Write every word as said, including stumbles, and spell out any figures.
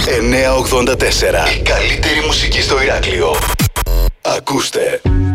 εννιακόσια ογδόντα τέσσερα. Η καλύτερη μουσική στο Ηράκλειο. Ακούστε